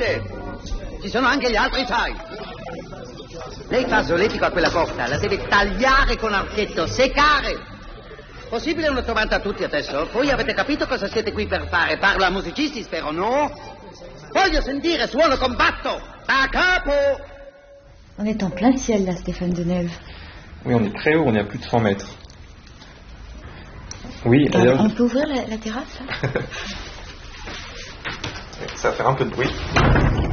niente. Ci sono anche gli altri, sai. Lei fa solletico a quella porta, la deve tagliare con archetto, seccare. Possibile una trovata a tutti adesso? Poi avete capito cosa siete qui per fare? Parlo a musicisti, spero, no? Voglio sentire suono combatto, da capo. On est en plein ciel là, Stéphane Deneuve. Oui, on est très haut, on est à plus de 100 mètres. Oui, d'ailleurs... On peut ouvrir la terrasse là? Ça va faire un peu de bruit.